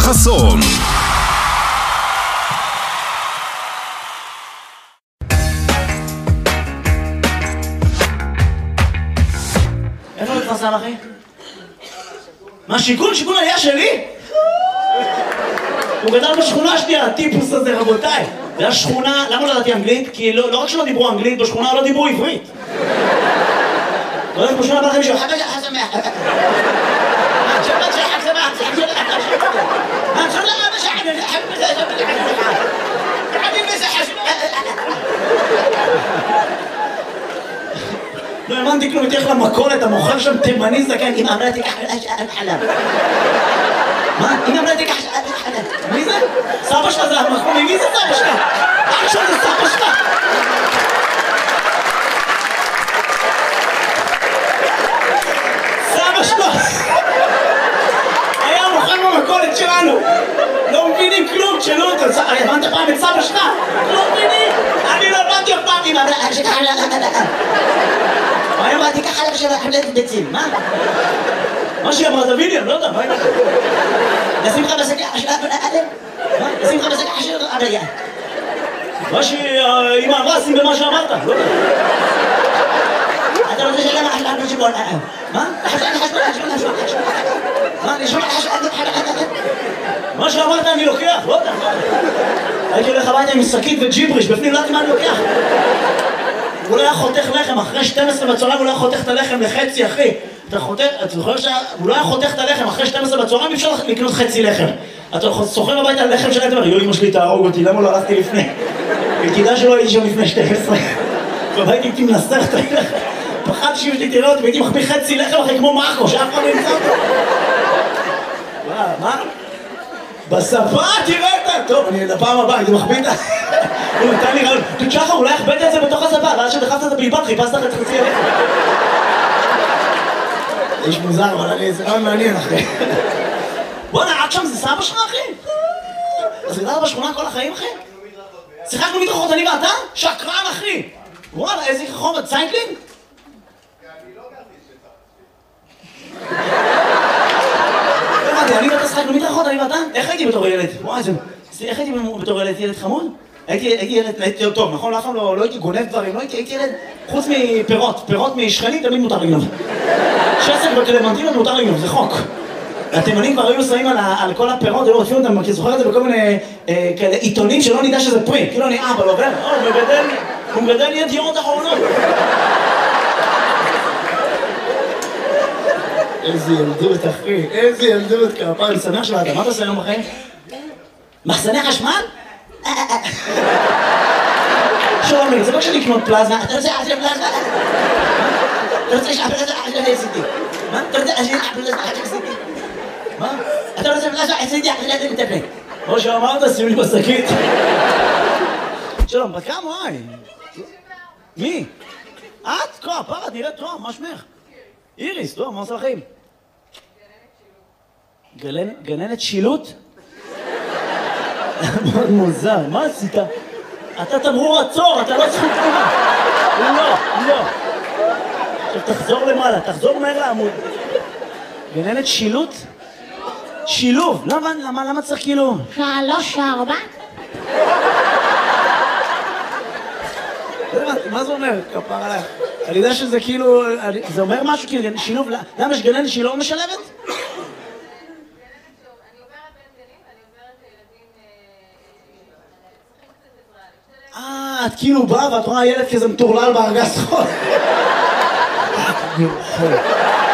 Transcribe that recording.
חסון. איפה מתפרסם אחי? מה שיכון? שיכון היה שלי? הוא גדל בשכונה שלי, הטיפוס הזה רבותיי. זה היה שכונה, למה לא ידעתי אנגלית? כי לא רק שלא דיברו אנגלית, בשכונה לא דיברו עברית. לא יודעת בשכונה בא לכם מישהו, חג שמח. שבת שחג שמח, לא האמנתי כלום, תלך למכולת, המוכר שם תימני זקן, אמא אמרה תיקח חלב. מה? אמא אמרה תיקח חלב. מי זה? סבא שלך זה המחמוני, מי זה סבא שלך? אח שלך זה סבא שלך. סבא שלך היה מוכר במכולת שלנו. לא מבינים כלום, תשאלו אותו. הבנת פעם את סבא שלך? לא מבינים. אני לא הבנתי אף פעם. אמא אמרה אני אמרתי ככה לך של חמלת ביצים, מה? מה שהיא אמרה, תביא לי, אני לא יודע, מה היא אמרה? נשים לך בשקע של מה? נשים לך בשקע של הרגע. מה שאמא אמרה, שים במה שאמרת, לא יודע. אתה רוצה שלמה חשבון שבון, מה? מה? אני שומע מה שאמרת אני לוקח, לא יודע. הייתי הולך הביתה עם שקית וג'יבריש, בפנים לא יודעת מה אני לוקח. הוא לא היה חותך לחם, אחרי 12 בצהריים הוא לא היה חותך את הלחם לחצי, אחי. אתה זוכר שהוא לא היה חותך את הלחם, אחרי 12 בצהריים אפשר לקנות חצי לחם. אתה סוחר הביתה על לחם שלהם, אתה אומר, אמא שלי תהרוג אותי, למה לא הלכתי לפני? וכדאי שלא הייתי שם לפני 12. והייתי איתי מנסח את הלחם. פחדתי שאמא שלי תראה אותי, והייתי מחביא חצי לחם אחרי כמו מרקו, שאף אחד לא ימצא אותו. מה? בשפה תראה אותה! טוב, אני לפעם הבאה, הייתי מחביא את ה... הוא נתן לי רעיון, תשחר, אולי הכבדת את זה בתוך השפה, ואז שדחפת את הבלבן, חיפשת לך את חצי הלחם. איש מוזר, אבל זה רעיון מעניין, אחי. בוא'נה, עד שם זה סבא שלך, אחי? אז גדלת בשכונה כל החיים, אחי? שיחקנו מדרכות, אני ואתה? שקרן, אחי! וואלה, איזה חומר, צייקלינג? אני לא גרתי שצריך. אני ואתה שיחקנו מדרכות, אני ואתה? איך הייתי בתור ילד? וואי, איך הייתי בתור ילד חמוד? הייתי ילד טוב, נכון? אף פעם לא הייתי גונב דברים, לא הייתי ילד חוץ מפירות, פירות משכנים תמיד מותר לגנוב. שסק בקלמנטינות מותר לגנוב, זה חוק. התימנים כבר היו שמים על כל הפירות, היו רודפים אותם, כי זוכר את זה בכל מיני עיתונים שלא נדע שזה פרי, כאילו אני אבא, לא עובר, הוא מגדל ידיעות אחרונות. איזה ילדות, אחי, איזה ילדות, כפיים, אני שמח שבאת, מה אתה עושה היום בחיים? מחסני חשמל? שלומי, זה לא כשאני לקנות פלזמה, אתה רוצה לעשות פלזמה? אתה רוצה לשאול פלזמה אחת LCD? מה? אתה רוצה לשאול פלזמה אחת LCD? מה? אתה רוצה פלזמה LCD אחת LCD? כמו שאמרת, שים לי בשקית. שלום, בת כמה, וואי? מי? את? כה, פרה, נראית טוב, מה שמך? איריס, טוב, מה עושה לכם? גננת שילוט? מאוד מוזר, מה עשית? אתה תמרור עצור, אתה לא זכות תמורה. לא. עכשיו תחזור למעלה, תחזור מהר לעמוד. גננת שילוט? שילוב, למה צריך כאילו? 3, 4. מה זה אומר? כפר עליך. אני יודע שזה כאילו, זה אומר משהו כאילו, שילוב, למה יש גננת שהיא לא משלבת? את כאילו באה ואת רואה ילד כזה מטורלל בארגז חול.